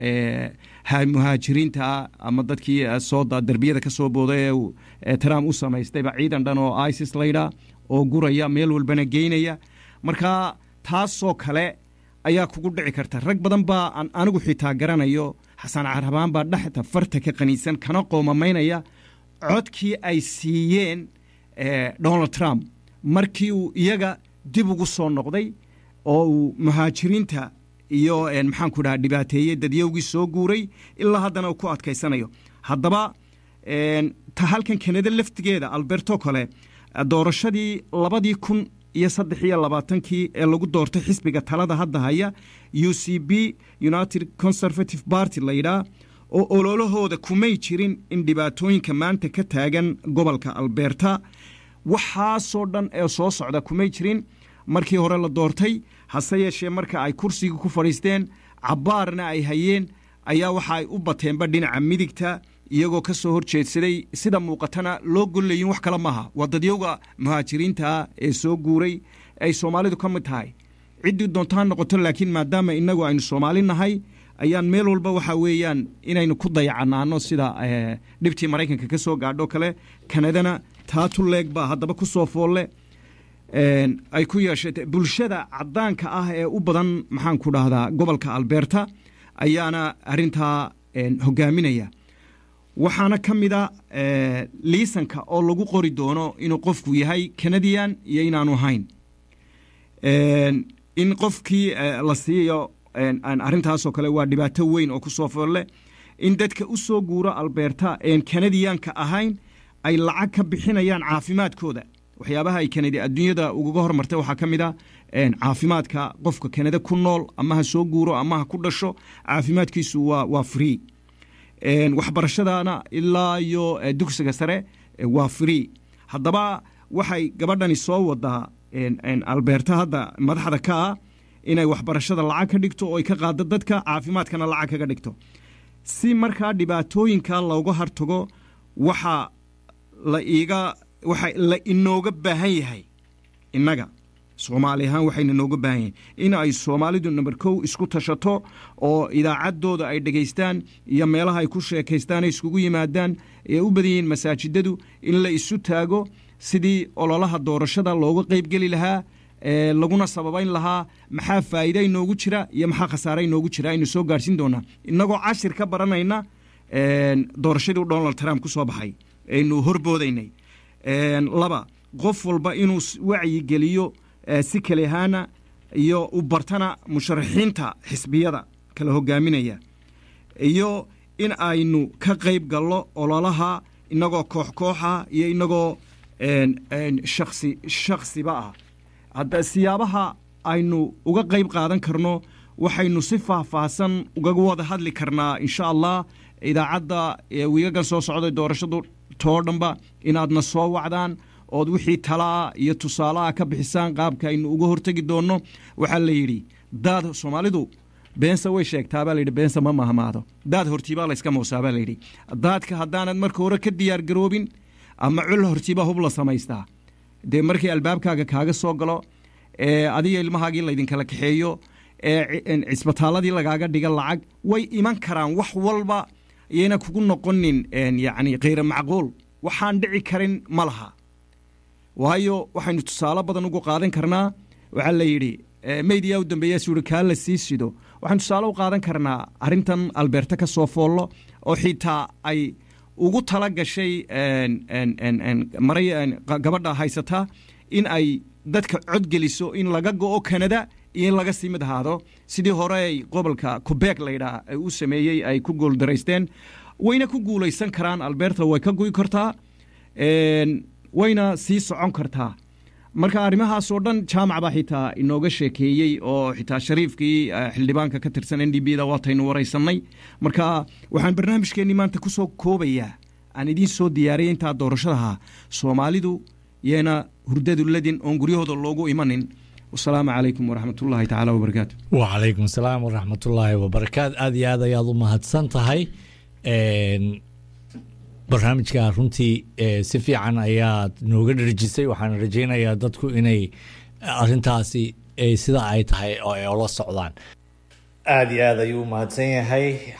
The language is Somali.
muhaajiriinta ama dadkii soo darbiyada ka soo booday ee Trump u samaystayba ciidan dhan oo ISIS layda oo guraya meel walbana geynaya marka taasoo kale ayaa kugu dhici karta rag badan baa anigu xitaa garanayo Xasan Carabaan baa dhaxta farta ka qaniisan kana qoomamaynaya codkii ay siiyeen Donald Trump markii uu iyaga dib ugu soo noqday oo muhaajiriinta iyo maxaan ku dhahaa dhibaateeyay dadyowgii soo guuray ilaa haddana uu ku adkaysanayo haddaba ta halkan Canada laftigeeda Alberto kale doorashadii 2023 ee lagu doortay xisbiga talada hadda haya UCP United Conservative Party layda oo ololahooda kumay jirin in dhibaatooyinka maanta ka taagan gobolka Alberta waxaa soo dhan ee soo socda kumay jirin markii hore la doortay hase yeeshee marka ay kursiga ku fadhiisteen cabaarna ay hayeen ayaa waxa ay u bateenba dhinaca midigta iyagoo ka soo horjeedsaday sida muuqatana loo golleeyin wax kala maaha wadadyowga muhaajiriinta ee soo guuray ay Soomaalidu ka mid tahay cidii doontaan noqoto laakiin maadaama inagu aynu Soomaali nahay ayaan meel walba waxa weeyaan inaynu ku dayacanaano sida dhibtii Mareykanka ka soo gaadho kale Canadana taatu leegba haddaba ku soo foolle ay ku yeeshatay bulshada cadaanka ah ee u badan maxaan ku dhahdaa gobolka Alberta ayaana arinta hogaaminaya waxaana kamida liisanka oo lagu qori doono inuu qofku yahay Canadian iyo inaanu ahayn in qofkii la siiyo arintaas oo kale waa dhibaato weyn oo ku soo foolle in dadka u soo guuro Alberta Canadianka ahayn ay lacag ka bixinayaan caafimaadkooda waxyaabaha ay Canada adduunyada uga hormartay waxa kamida caafimaadka qofka Canada ku nool ama ha soo guuro ama ha ku dhasho caafimaadkiisu waa free waxbarashadana ilaa iyo dugsiga sare waa free haddaba waxay gabadhani soo wadaa Alberta hadda madaxda ka inay waxbarashada lacag ka dhigto oo ay ka qaado dadka caafimaadkana lacag kaga dhigto si markaa dhibaatooyinka looga hortago waxa la inooga baahan yahay innaga Soomaali ahaan waxayna nooga baahan yihiin in ay Soomaalidu number 1 isku tashato oo idaacadooda ay dhageystaan iyo meelaha ay ku sheekaystaan ay iskugu yimaadaan ee u badiyeen masaajidadu in la isu taago sidii ololaha doorashada looga qayb gali lahaa laguna sababayn lahaa maxaa faa'iido inoogu jira iyo maxaa khasaare inoogu jira inuu soo gaarsiin doona inagoo cashir ka baranayna doorashadii Donald Trump ku soo baxay inuu horboodaynay laba qof walba inuu wacyi geliyo si kale ahaana iyo u bartana musharaxiinta xisbiyada kala hogaaminaya iyo in aynu ka qayb galno ololaha inagoo koox-kooxa iyo inagoo shakhsiba ah hadda siyaabaha aynu uga qayb qaadan karno waxaynu si faahfaahsan uga wada hadli karnaa insha Allah idaacadda wiigagan soo socday doorashadu toodhanba inaadna soo wacdaan oo wixii talaa iyo tusaalaha ka bixisaan qaabka aynu uga hortagi doono waxa la yiri dad Soomaalidu beensa way sheegtaa baa la yiri beensa ma mahmaado dad hortiiba la iska moosaaba la yiri dadka haddaanad marka hore ka diyaar garoobin ama cul hortiiba hub la samaystaa de markii albaabkaaga kaaga soo galo adiga ilmahaagii la idin kala kaxeeyo cisbitaaladii lagaaga dhiga lacag way iman karaan wax walba iyana kugu noqonin yani qeyr macquul waxaan dhici karin malaha waayo waxaynu tusaale badan ugu qaadan karnaa waxa la yiri media u dambeeyay suurka la siisido waxaan tusaale u qaadan karnaa arintan Alberta ka soo foollo oo xitaa ay ugu tala gashay gabadha haysata in ay dadka cod geliso in laga go'o Canada iyo laga sii mid ahaado sidii hore ay gobolka Quebec layda ay u sameeyay ay ku gool dareysteen wayna ku guuleysan karaan Alberta way ka go'i kartaa wayna sii socon kartaa marka arrimahaas oo dhan jaamac baa xitaa inooga sheekeeyay oo xitaa Shariifkii xildhibaanka ka tirsan NDP-da waataynu wareysanay marka waxaan barnaamijkeennii maanta ku soo koobayaa aan idin soo diyaariyay inta doorashada Soomaalidu yeena hurdadu ladin oo guryahooda loogu imanin والسلام عليكم ورحمة الله تعالى وبركاته. وعليكم السلام ورحمة الله وبركاته. أدي هذا يا ضم هتسنتهاي برنامج كارنتي سفي عن آيات نوجد رجسي وحن رجينا يا دتكو إني أرنتاسي سدا عيت هاي أو الله السعودان. aad iyo aad ayuu mahadsan yahay